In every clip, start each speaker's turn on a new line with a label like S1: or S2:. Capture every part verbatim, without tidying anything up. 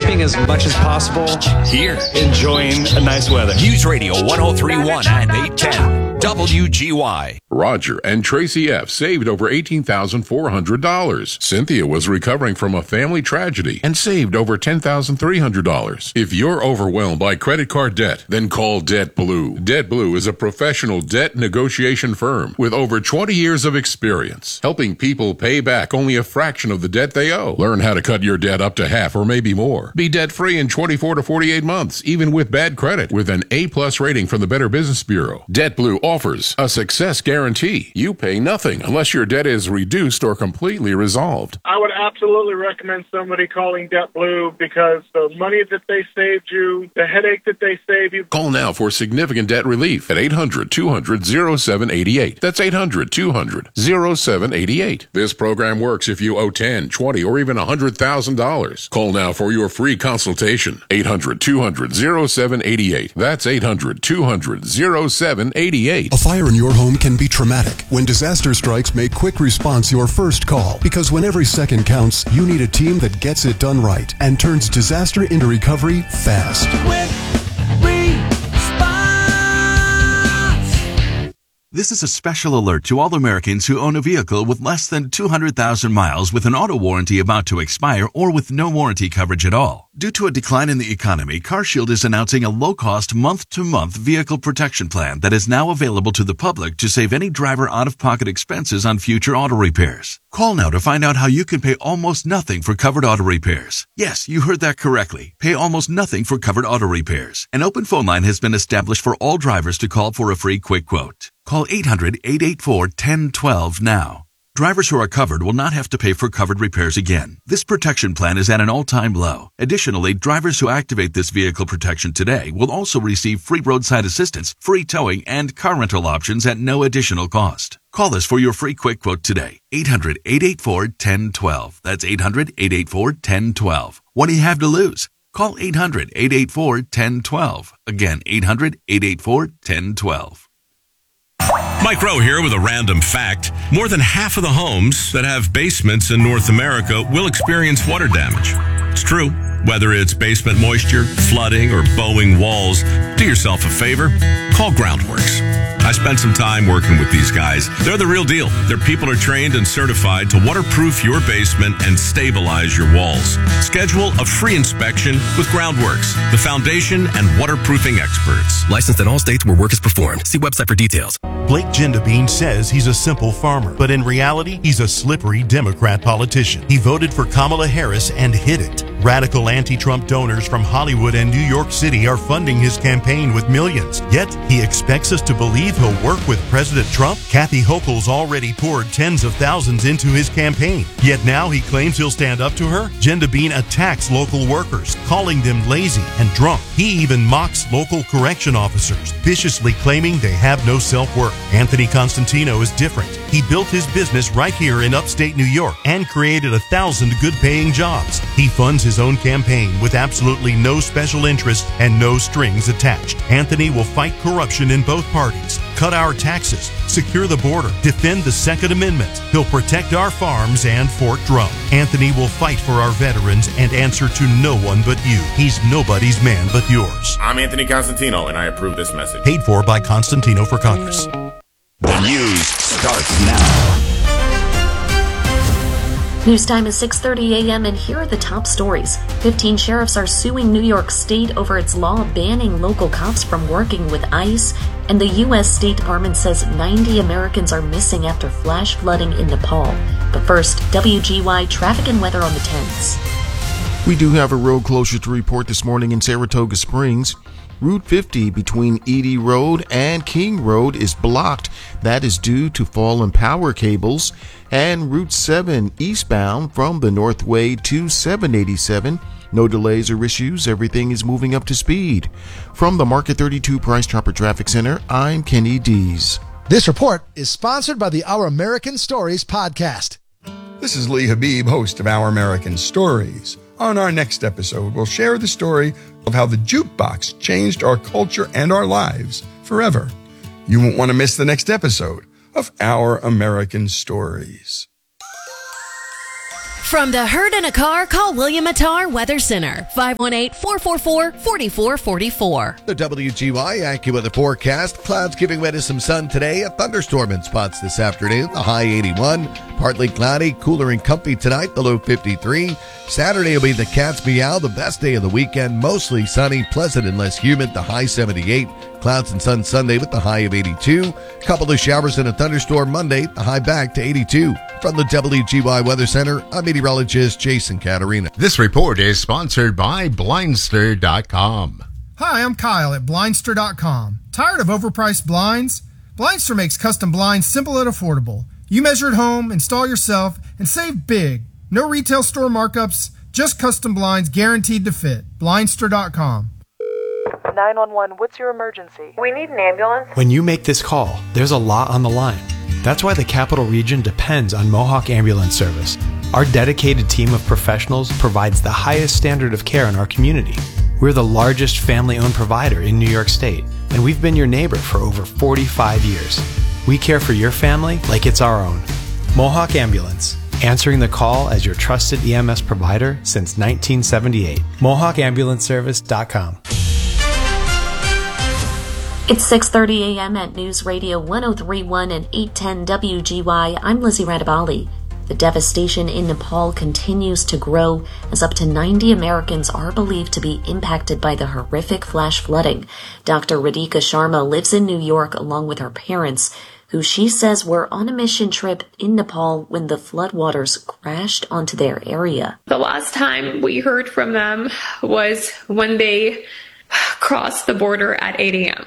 S1: sleeping as much as possible.
S2: Here.
S1: Enjoying a nice weather.
S2: News Radio one oh three point one and eight ten. W G Y.
S3: Roger and Tracy F. saved over eighteen thousand four hundred dollars. Cynthia was recovering from a family tragedy and saved over ten thousand three hundred dollars. If you're overwhelmed by credit card debt, then call Debt Blue. Debt Blue is a professional debt negotiation firm with over twenty years of experience, helping people pay back only a fraction of the debt they owe. Learn how to cut your debt up to half or maybe more. Be debt-free in twenty-four to forty-eight months, even with bad credit, with an A-plus rating from the Better Business Bureau. Debt Blue offers a success guarantee. You pay nothing unless your debt is reduced or completely resolved.
S4: I would absolutely recommend somebody calling Debt Blue because the money that they saved you, the headache that they saved you.
S3: Call now for significant debt relief at eight hundred, two hundred, oh seven eight eight. That's eight hundred, two hundred, oh seven eight eight. This program works if you owe ten, twenty, or even one hundred thousand dollars. Call now for your free consultation. eight hundred, two hundred, oh seven eight eight. That's eight hundred, two hundred, oh seven eight eight.
S5: A fire in your home can be traumatic. When disaster strikes, make quick response your first call. Because when every second counts, you need a team that gets it done right and turns disaster into recovery fast.
S6: Quick response.
S7: This is a special alert to all Americans who own a vehicle with less than two hundred thousand miles with an auto warranty about to expire or with no warranty coverage at all. Due to a decline in the economy, CarShield is announcing a low-cost month-to-month vehicle protection plan that is now available to the public to save any driver out-of-pocket expenses on future auto repairs. Call now to find out how you can pay almost nothing for covered auto repairs. Yes, you heard that correctly. Pay almost nothing for covered auto repairs. An open phone line has been established for all drivers to call for a free quick quote. Call eight hundred, eight eight four, one zero one two now. Drivers who are covered will not have to pay for covered repairs again. This protection plan is at an all-time low. Additionally, drivers who activate this vehicle protection today will also receive free roadside assistance, free towing, and car rental options at no additional cost. Call us for your free quick quote today. eight hundred, eight eight four, one zero one two. That's eight hundred, eight eight four, one zero one two. What do you have to lose? Call eight hundred, eight eight four, one zero one two. Again, eight hundred, eight eight four, one zero one two.
S8: Mike Rowe here with a random fact. More than half of the homes that have basements in North America will experience water damage. It's true. Whether it's basement moisture, flooding, or bowing walls, do yourself a favor. Call Groundworks. I spent some time working with these guys. They're the real deal. Their people are trained and certified to waterproof your basement and stabilize your walls. Schedule a free inspection with Groundworks, the foundation and waterproofing experts.
S9: Licensed in all states where work is performed. See website for details.
S10: Blake Gendabine says he's a simple farmer, but in reality, he's a slippery Democrat politician. He voted for Kamala Harris and hid it. Radical anti-Trump donors from Hollywood and New York City are funding his campaign with millions. Yet, he expects us to believe he'll work with President Trump. Kathy Hochul's already poured tens of thousands into his campaign. Yet now he claims he'll stand up to her. Gendabine attacks local workers, calling them lazy and drunk. He even mocks local correction officers, viciously claiming they have no self-worth. Anthony Constantino is different. He built his business right here in upstate New York and created a thousand good-paying jobs. He funds his own campaign with absolutely no special interest and no strings attached. Anthony will fight corruption in both parties, cut our taxes, secure the border, defend the Second Amendment. He'll protect our farms and Fort Drum. Anthony will fight for our veterans and answer to no one but you. He's nobody's man but yours.
S11: I'm Anthony Constantino, and I approve this message.
S10: Paid for by Constantino for Congress.
S2: The news starts now.
S12: News time is six thirty a.m. and here are the top stories. fifteen sheriffs are suing New York State over its law banning local cops from working with ICE. And the U S State Department says ninety Americans are missing after flash flooding in Nepal. But first, W G Y traffic and weather on the tens.
S13: We do have a road closure to report this morning in Saratoga Springs. Route fifty between Edie Road and King Road is blocked. That is due to fallen power cables. And Route seven eastbound from the Northway to seven eighty-seven. No delays or issues. Everything is moving up to speed. From the Market thirty-two Price Chopper Traffic Center, I'm Kenny Dees.
S14: This report is sponsored by the Our American Stories podcast.
S15: This is Lee Habib, host of Our American Stories. On our next episode, we'll share the story of how the jukebox changed our culture and our lives forever. You won't want to miss the next episode of Our American Stories.
S6: From the herd in a car, call William Attar Weather Center, five one eight, four four four, four four four four.
S16: The W G Y AccuWeather forecast. Clouds giving way to some sun today. A thunderstorm in spots this afternoon. The high eighty-one. Partly cloudy, cooler and comfy tonight. The low fifty-three. Saturday will be the cat's meow, the best day of the weekend. Mostly sunny, pleasant and less humid. The high seventy-eight. Clouds and sun Sunday with the high of eighty-two. Couple of showers and a thunderstorm Monday. The high back to eighty-two. From the W G Y Weather Center, I'm meteorologist Jason Caterina.
S17: This report is sponsored by Blindster dot com.
S18: Hi, I'm Kyle at Blindster dot com. Tired of overpriced blinds? Blindster makes custom blinds simple and affordable. You measure at home, install yourself, and save big. No retail store markups, just custom blinds guaranteed to fit. Blindster dot com.
S19: nine one one, what's your emergency? We need an ambulance.
S20: When you make this call, there's a lot on the line. That's why the Capital Region depends on Mohawk Ambulance Service. Our dedicated team of professionals provides the highest standard of care in our community. We're the largest family-owned provider in New York State, and we've been your neighbor for over forty-five years. We care for your family like it's our own. Mohawk Ambulance, answering the call as your trusted E M S provider since nineteen seventy-eight. Mohawk Ambulance Service dot com.
S12: It's six thirty a.m. at News Radio one oh three point one and eight ten W G Y. I'm Lizzie Radabali. The devastation in Nepal continues to grow as up to ninety Americans are believed to be impacted by the horrific flash flooding. Doctor Radhika Sharma lives in New York along with her parents, who she says were on a mission trip in Nepal when the floodwaters crashed onto their area.
S21: The last time we heard from them was when they crossed the border at eight a.m.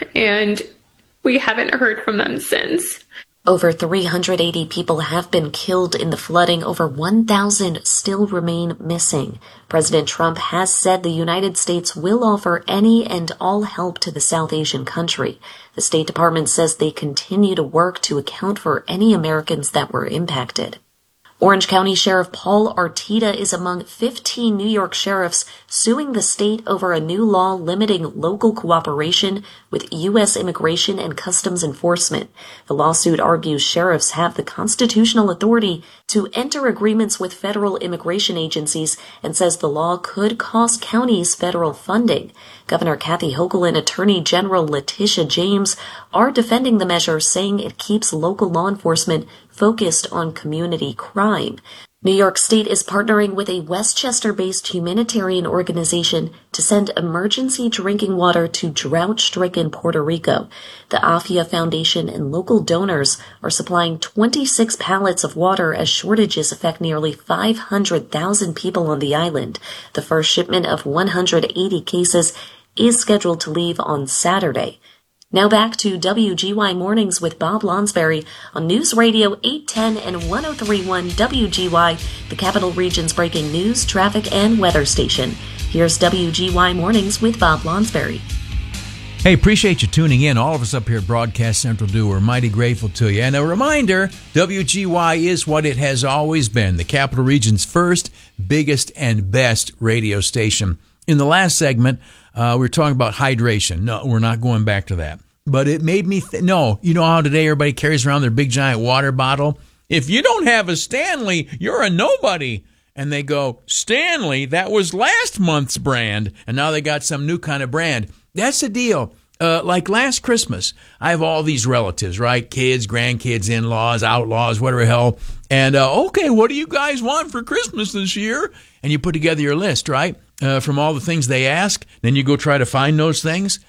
S21: and we haven't heard from them since.
S12: Over three hundred eighty people have been killed in the flooding. Over one thousand still remain missing. President Trump has said the United States will offer any and all help to the South Asian country. The State Department says they continue to work to account for any Americans that were impacted. Orange County Sheriff Paul Arteta is among fifteen New York sheriffs suing the state over a new law limiting local cooperation with U S Immigration and Customs Enforcement. The lawsuit argues sheriffs have the constitutional authority to enter agreements with federal immigration agencies and says the law could cost counties federal funding. Governor Kathy Hochul and Attorney General Letitia James are defending the measure, saying it keeps local law enforcement focused on community crime. New York State is partnering with a Westchester-based humanitarian organization to send emergency drinking water to drought-stricken Puerto Rico. The AFIA Foundation and local donors are supplying twenty-six pallets of water as shortages affect nearly five hundred thousand people on the island. The first shipment of one hundred eighty cases is scheduled to leave on Saturday. Now back to W G Y Mornings with Bob Lonsberry on News Radio eight ten and one oh three point one W G Y, the Capital Region's breaking news, traffic, and weather station. Here's W G Y Mornings with Bob Lonsberry.
S22: Hey, appreciate you tuning in. All of us up here at Broadcast Central do. We're mighty grateful to you. And a reminder, W G Y is what it has always been, the Capital Region's first, biggest, and best radio station. In the last segment, uh, we were talking about hydration. No, we're not going back to that. But it made me th- no, you know how today everybody carries around their big giant water bottle? If you don't have a Stanley, you're a nobody. And they go, Stanley, that was last month's brand. And now they got some new kind of brand. That's the deal. Uh, like last Christmas, I have all these relatives, right? Kids, grandkids, in-laws, outlaws, whatever the hell. And, uh, okay, what do you guys want for Christmas this year? And you put together your list, right? Uh, from all the things they ask. Then you go try to find those things.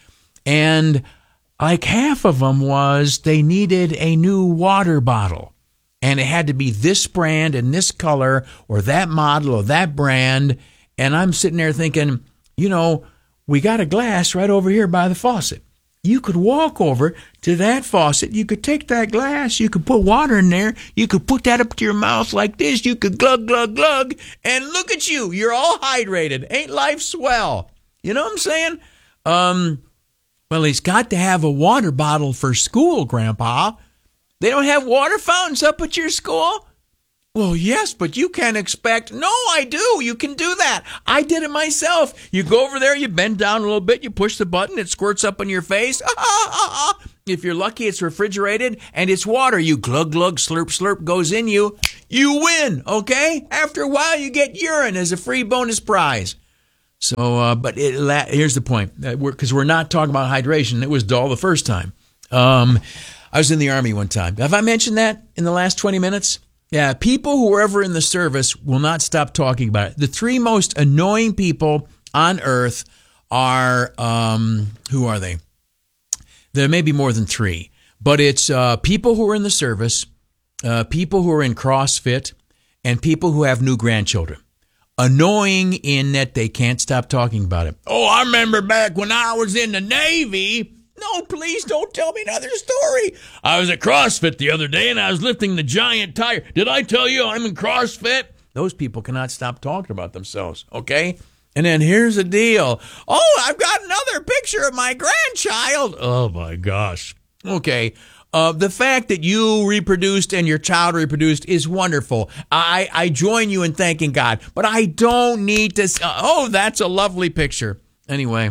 S22: And like half of them was they needed a new water bottle. And it had to be this brand and this color or that model or that brand. And I'm sitting there thinking, you know, we got a glass right over here by the faucet. You could walk over to that faucet. You could take that glass. You could put water in there. You could put that up to your mouth like this. You could glug, glug, glug. And look at you. You're all hydrated. Ain't life swell? You know what I'm saying? Um, well, he's got to have a water bottle for school, Grandpa. They don't have water fountains up at your school? Well, yes, but you can't expect. No, I do. You can do that. I did it myself. You go over there, you bend down a little bit, you push the button, it squirts up on your face. If you're lucky, it's refrigerated and it's water. You glug, glug, slurp, slurp goes in you. You win, okay? After a while, you get urine as a free bonus prize. So, uh, but it, here's the point, because we're, we're not talking about hydration. It was dull the first time. Um, I was in the Army one time. Have I mentioned that in the last twenty minutes? Yeah, people who are ever in the service will not stop talking about it. The three most annoying people on earth are, um, who are they? There may be more than three, but it's uh, people who are in the service, uh, people who are in CrossFit, and people who have new grandchildren. Annoying in that they can't stop talking about it. Oh, I remember back when I was in the Navy. No, please don't tell me another story. I was at CrossFit the other day and I was lifting the giant tire. Did I tell you I'm in CrossFit? Those people cannot stop talking about themselves, okay? And then here's the deal. Oh, I've got another picture of my grandchild. Oh, my gosh. Okay. Uh, the fact that you reproduced and your child reproduced is wonderful. I, I join you in thanking God, but I don't need to. Uh, oh, that's a lovely picture. Anyway,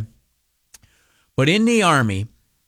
S22: but in the Army,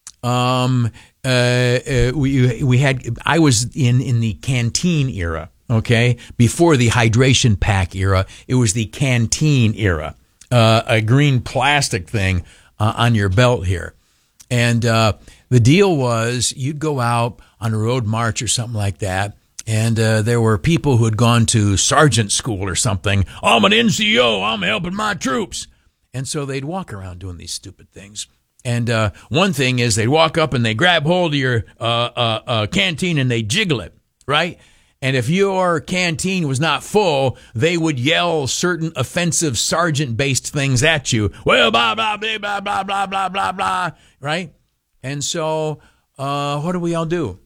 S22: um, uh, uh, we we had. I was in in the canteen era. Okay, before the hydration pack era, it was the canteen era. Uh, a green plastic thing uh, on your belt here, and. Uh, The deal was you'd go out on a road march or something like that, and uh, there were people who had gone to sergeant school or something. I'm an N C O. I'm helping my troops. And so they'd walk around doing these stupid things. And uh, one thing is they'd walk up and they grab hold of your uh, uh, uh, canteen and they jiggle it, right? And if your canteen was not full, they would yell certain offensive sergeant-based things at you. Well, blah, blah, blah, blah, blah, blah, blah, blah, blah, right? And so uh, what do we all do?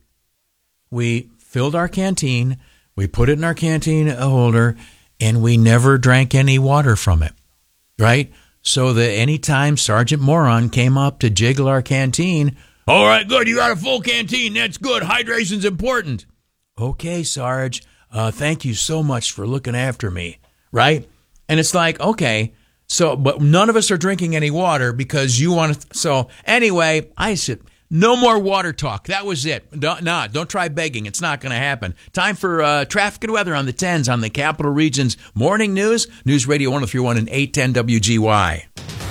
S22: We filled our canteen, we put it in our canteen holder, and we never drank any water from it, right? So that any time Sergeant Moron came up to jiggle our canteen, all right, good, you got a full canteen, that's good, hydration's important. Okay, Sarge, uh, thank you so much for looking after me, right? And it's like, okay, so, but none of us are drinking any water because you want to. So anyway, I said, no more water talk. That was it. Don't, nah, don't try begging. It's not going to happen. Time for uh, traffic and weather on the tens on the Capital Region's Morning News. News Radio one oh three point one and eight ten W G Y.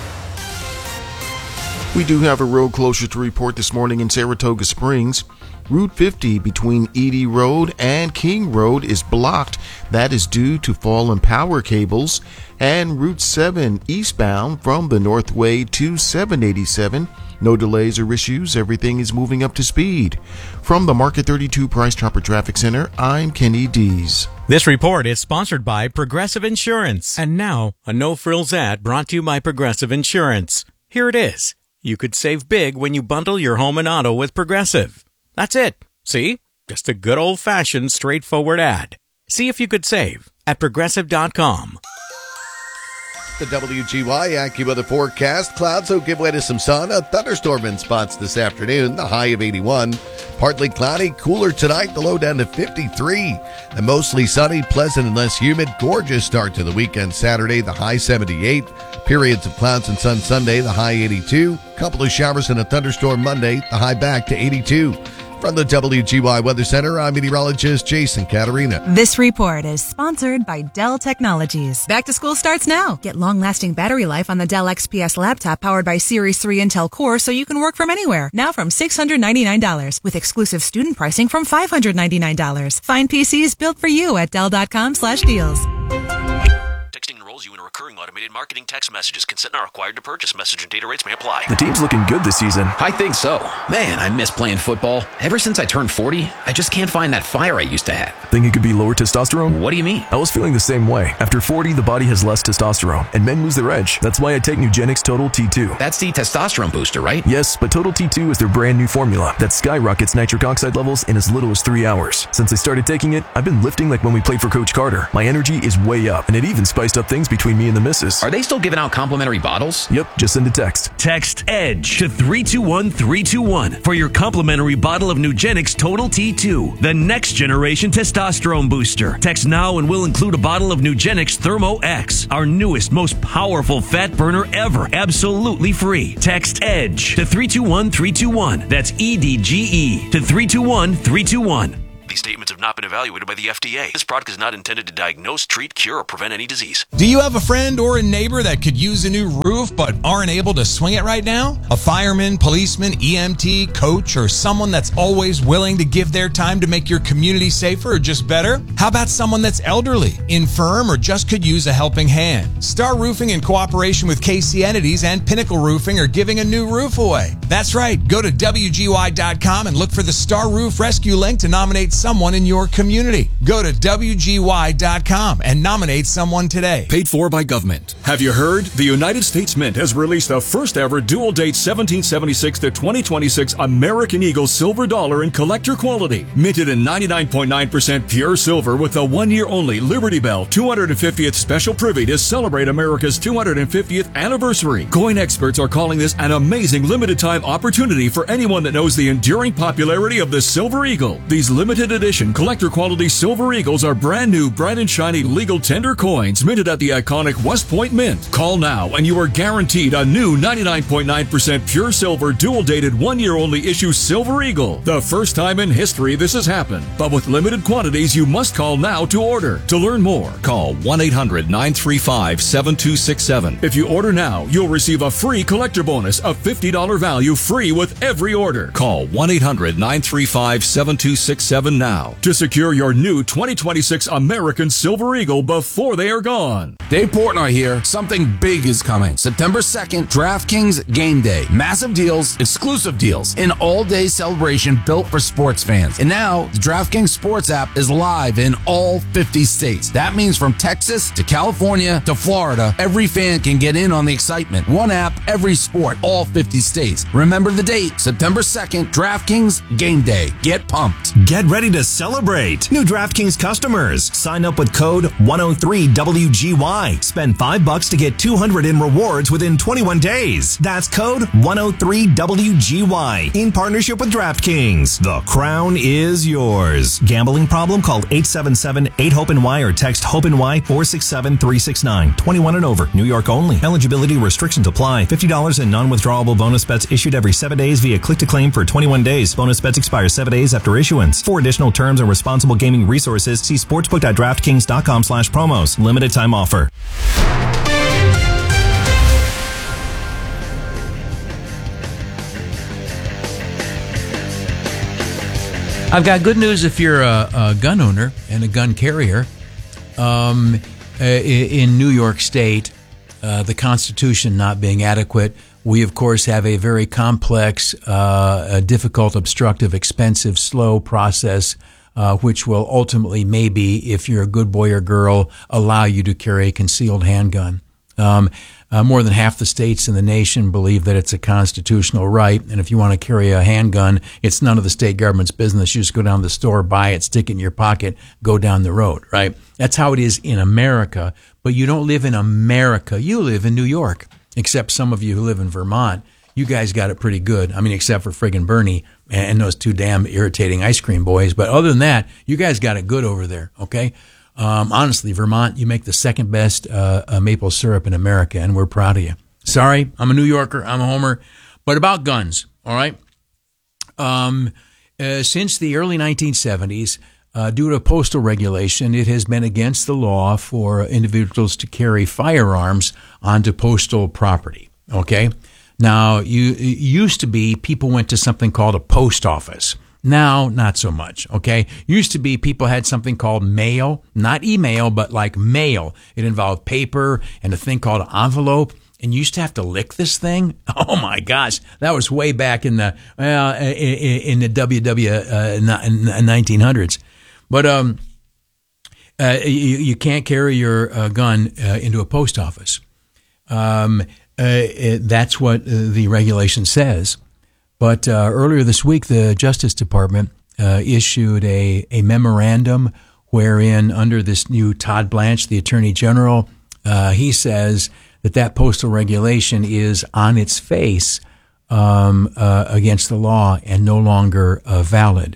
S13: We do have a road closure to report this morning in Saratoga Springs. Route fifty between Edie Road and King Road is blocked. That is due to fallen power cables. And Route seven eastbound from the Northway to seven eighty-seven. No delays or issues. Everything is moving up to speed. From the Market thirty-two Price Chopper Traffic Center, I'm Kenny Dees.
S1: This report is sponsored by Progressive Insurance. And now, a no-frills ad brought to you by Progressive Insurance. Here it is. You could save big when you bundle your home and auto with Progressive. That's it. See? Just a good old-fashioned, straightforward ad. See if you could save at progressive dot com.
S16: The W G Y AccuWeather forecast. Clouds will give way to some sun. A thunderstorm in spots this afternoon. The high of eighty-one. Partly cloudy. Cooler tonight. The low down to fifty-three. And mostly sunny, pleasant and less humid. Gorgeous start to the weekend Saturday. The high seventy-eight. Periods of clouds and sun Sunday. The high eighty-two. Couple of showers and a thunderstorm Monday. The high back to eighty-two. From the W G Y Weather Center, I'm meteorologist Jason Caterina.
S4: This report is sponsored by Dell Technologies. Back to school starts now. Get long-lasting battery life on the Dell X P S laptop powered by Series three Intel Core so you can work from anywhere. Now from six hundred ninety-nine dollars with exclusive student pricing from five hundred ninety-nine dollars. Find P Cs built for you at Dell.com slash deals.
S23: Texting enrolls you in a recurring automated marketing text messages. Consent not required to purchase. Message and data rates may apply.
S24: The team's looking good this season.
S25: I think so. Man, I miss playing football. Ever since I turned forty, I just can't find that fire I used to have.
S24: Think it could be lower testosterone?
S25: What do you mean?
S24: I was feeling the same way. After forty, the body has less testosterone, and men lose their edge. That's why I take Nugenix Total T two.
S25: That's the testosterone booster, right?
S24: Yes, but Total T two is their brand new formula that skyrockets nitric oxide levels in as little as three hours. Since I started taking it, I've been lifting like when we played for Coach Carter. My energy is way up, and it even spiced up things between me me and the missus.
S25: Are they still giving out complimentary bottles?
S24: Yep, just send a text.
S3: Text EDGE to three two one three two one for your complimentary bottle of Nugenix Total T two, the next generation testosterone booster. Text now and we'll include a bottle of Nugenix Thermo X, our newest, most powerful fat burner ever, absolutely free. Text EDGE to three two one three two one. That's E D G E to three two one three two one.
S23: These statements have not been evaluated by the F D A. This product is not intended to diagnose, treat, cure, or prevent any disease.
S5: Do you have a friend or a neighbor that could use a new roof but aren't able to swing it right now? A fireman, policeman, E M T, coach, or someone that's always willing to give their time to make your community safer or just better? How about someone that's elderly, infirm, or just could use a helping hand? Star Roofing, in cooperation with K C Entities and Pinnacle Roofing, are giving a new roof away. That's right. Go to W G Y dot com and look for the Star Roof Rescue link to nominate someone in your community. Go to W G Y dot com and nominate someone today.
S7: Paid for by government. Have you heard? The United States Mint has released the first ever dual date seventeen seventy-six to twenty twenty-six American Eagle silver dollar in collector quality. Minted in ninety-nine point nine percent pure silver with a one year only Liberty Bell two hundred fiftieth special privy to celebrate America's two hundred fiftieth anniversary. Coin experts are calling this an amazing limited time opportunity for anyone that knows the enduring popularity of the Silver Eagle. These limited edition collector quality Silver Eagles are brand new, bright and shiny legal tender coins minted at the iconic West Point Mint. Call now and you are guaranteed a new ninety-nine point nine percent pure silver dual dated one year only issue Silver Eagle. The first time in history this has happened, but with limited quantities you must call now to order. To learn more, call one eight hundred nine three five seven two six seven. If you order now, you'll receive a free collector bonus of fifty dollars value free with every order. Call one eight hundred nine three five seven two six seven now to secure your new twenty twenty-six American Silver Eagle before they are gone.
S8: Dave Portnoy here. Something big is coming. September second, DraftKings Game Day. Massive deals, exclusive deals, an all-day celebration built for sports fans. And now, the DraftKings Sports app is live in all fifty states. That means from Texas to California to Florida, every fan can get in on the excitement. One app, every sport, all fifty states. Remember the date, September second, DraftKings Game Day. Get pumped.
S9: Get ready to celebrate. New DraftKings customers. Sign up with code one oh three W G Y. Spend five bucks to get two hundred in rewards within twenty-one days. That's code one oh three W G Y. In partnership with DraftKings. The crown is yours. Gambling problem? Call eight seven seven eight hope N Y or text HOPE-NY four six seven three six nine. twenty-one and over. New York only. Eligibility restrictions apply. fifty dollars in non-withdrawable bonus bets issued every seven days via click-to-claim for twenty-one days. Bonus bets expire seven days after issuance. For additional terms and responsible gaming resources, see sportsbook dot draftkings dot com slash promos. Limited time offer.
S22: I've got good news if you're a, a gun owner and a gun carrier. Um, in New York State, uh, the Constitution not being adequate, we, of course, have a very complex, uh, a difficult, obstructive, expensive, slow process, uh, which will ultimately, maybe, if you're a good boy or girl, allow you to carry a concealed handgun. Um, uh, more than half the states in the nation believe that it's a constitutional right, and if you want to carry a handgun, it's none of the state government's business. You just go down to the store, buy it, stick it in your pocket, go down the road, right? That's how it is in America, but you don't live in America. You live in New York, except some of you who live in Vermont. You guys got it pretty good. I mean, except for friggin' Bernie and those two damn irritating ice cream boys. But other than that, you guys got it good over there, okay? Um, honestly, Vermont, you make the second best uh, uh, maple syrup in America, and we're proud of you. Sorry, I'm a New Yorker, I'm a homer. But about guns, all right? Um, uh, since the early nineteen seventies, uh, due to postal regulation, it has been against the law for individuals to carry firearms onto postal property, okay? Now, you, it used to be people went to something called a post office. Now, not so much, okay? Used to be people had something called mail, not email, but like mail. It involved paper and a thing called an envelope, and you used to have to lick this thing. Oh my gosh, that was way back in the uh, in the W W uh, nineteen hundreds. But um, uh, you, you can't carry your uh, gun uh, into a post office. Um, uh, it, that's what uh, the regulation says. But uh, earlier this week, the Justice Department uh, issued a, a memorandum wherein, under this new Todd Blanche, the Attorney General, Uh, he says that that postal regulation is on its face um, uh, against the law and no longer uh, valid.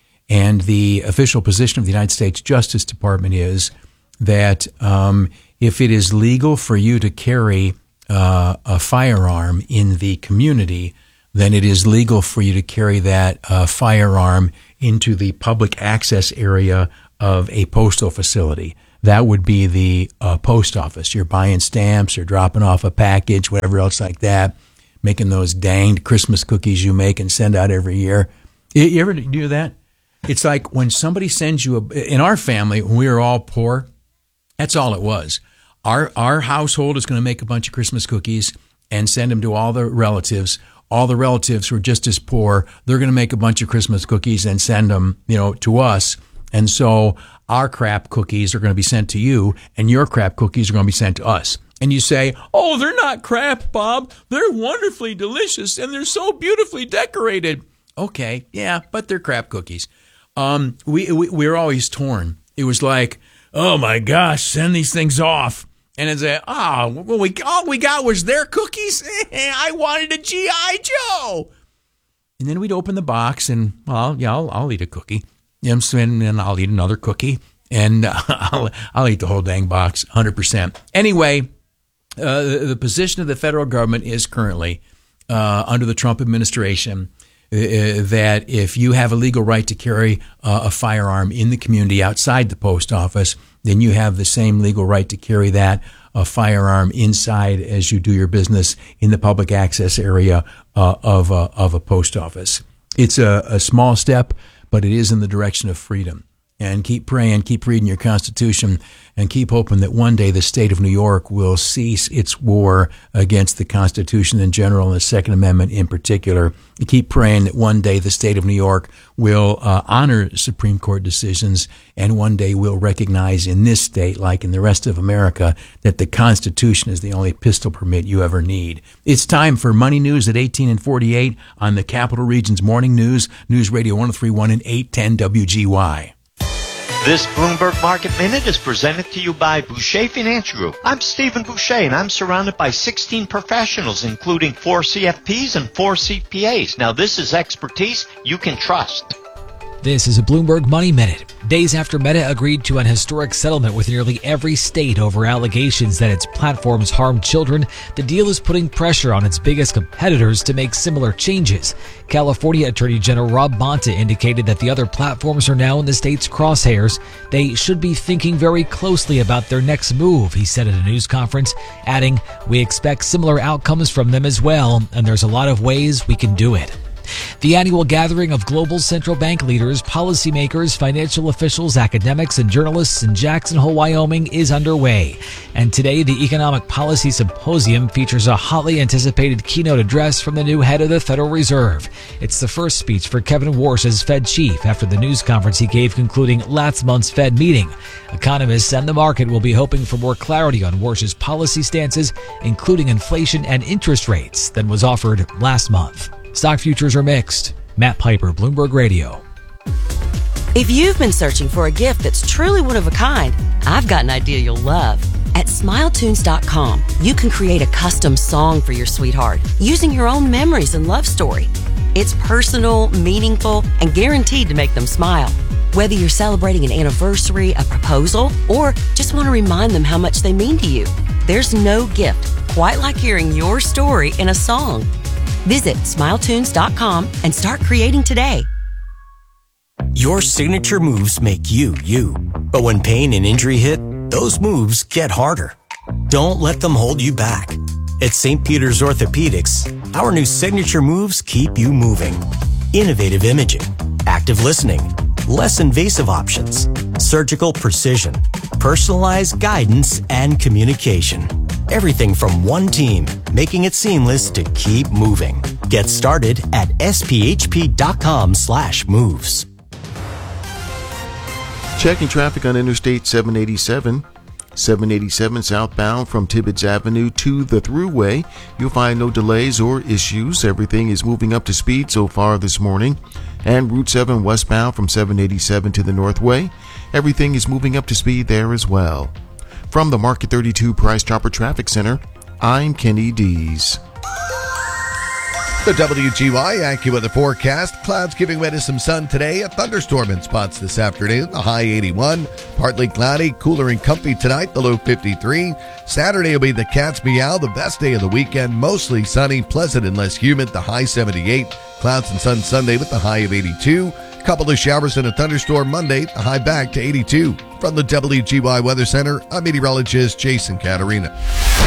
S22: And the official position of the United States Justice Department is that um, if it is legal for you to carry uh, a firearm in the community, then it is legal for you to carry that uh, firearm into the public access area of a postal facility. That would be the uh, post office. You're buying stamps or dropping off a package, whatever else like that, making those danged Christmas cookies you make and send out every year. You, you ever do that? It's like when somebody sends you a, in our family, when we were all poor, that's all it was. Our, our household is going to make a bunch of Christmas cookies and send them to all the relatives. All the relatives who are just as poor, they're going to make a bunch of Christmas cookies and send them, you know, to us. And so our crap cookies are going to be sent to you, and your crap cookies are going to be sent to us. And you say, oh, they're not crap, Bob. They're wonderfully delicious, and they're so beautifully decorated. Okay, yeah, but they're crap cookies. Um, we, we, we were always torn. It was like, oh, my gosh, send these things off. And it's like, oh, well, we, all we got was their cookies. I wanted a G I Joe. And then we'd open the box and, well, yeah, I'll, I'll eat a cookie. And then I'll eat another cookie. And uh, I'll, I'll eat the whole dang box, one hundred percent. Anyway, uh, the, the position of the federal government is currently, uh, under the Trump administration, uh, that if you have a legal right to carry uh, a firearm in the community outside the post office, then you have the same legal right to carry that uh, firearm inside as you do your business in the public access area uh, of, a, of a post office. It's a, a small step, but it is in the direction of freedom. And keep praying, keep reading your Constitution, and keep hoping that one day the state of New York will cease its war against the Constitution in general and the Second Amendment in particular. Keep praying that one day the state of New York will uh, honor Supreme Court decisions, and one day will recognize in this state, like in the rest of America, that the Constitution is the only pistol permit you ever need. It's time for Money News at eighteen and forty-eight on the Capital Region's Morning News, News Radio one oh three point one and eight ten W G Y.
S2: This Bloomberg Market Minute is presented to you by Boucher Financial Group. I'm Stephen Boucher, and I'm surrounded by sixteen professionals, including four C F Ps and four C P As. Now, this is expertise you can trust.
S10: This is a Bloomberg Money Minute. Days after Meta agreed to an historic settlement with nearly every state over allegations that its platforms harm children, the deal is putting pressure on its biggest competitors to make similar changes. California Attorney General Rob Bonta indicated that the other platforms are now in the state's crosshairs. They should be thinking very closely about their next move, he said at a news conference, adding, "We expect similar outcomes from them as well, and there's a lot of ways we can do it." The annual gathering of global central bank leaders, policymakers, financial officials, academics, and journalists in Jackson Hole, Wyoming is underway. And today, the Economic Policy Symposium features a hotly anticipated keynote address from the new head of the Federal Reserve. It's the first speech for Kevin Warsh as Fed chief after the news conference he gave concluding last month's Fed meeting. Economists and the market will be hoping for more clarity on Warsh's policy stances, including inflation and interest rates, than was offered last month. Stock futures are mixed. Matt Piper, Bloomberg Radio.
S11: If you've been searching for a gift that's truly one of a kind, I've got an idea you'll love. At smile tunes dot com, you can create a custom song for your sweetheart using your own memories and love story. It's personal, meaningful, and guaranteed to make them smile. Whether you're celebrating an anniversary, a proposal, or just want to remind them how much they mean to you, there's no gift quite like hearing your story in a song. Visit smile tunes dot com and start creating today.
S14: Your signature moves make you, you. But when pain and injury hit, those moves get harder. Don't let them hold you back. At Saint Peter's Orthopedics, our new signature moves keep you moving. Innovative imaging, active listening, less invasive options, surgical precision, personalized guidance, and communication. Everything from one team, making it seamless to keep moving. Get started at S P H P dot com slash moves.
S13: Checking traffic on Interstate seven eighty-seven. seven eighty-seven southbound from Tibbetts Avenue to the Thruway. You'll find no delays or issues. Everything is moving up to speed so far this morning. And Route seven westbound from seven eighty-seven to the Northway. Everything is moving up to speed there as well. From the Market thirty-two Price Chopper Traffic Center, I'm Kenny Dees.
S16: The W G Y AccuWeather forecast. Clouds giving way to some sun today. A thunderstorm in spots this afternoon. The high eighty-one. Partly cloudy. Cooler and comfy tonight. The low fifty-three. Saturday will be the cat's meow. The best day of the weekend. Mostly sunny, pleasant and less humid. The high seventy-eight. Clouds and sun Sunday with the high of eighty-two. Couple of showers and a thunderstorm Monday. The high back to eighty-two. From the W G Y Weather Center, I'm meteorologist Jason Caterina.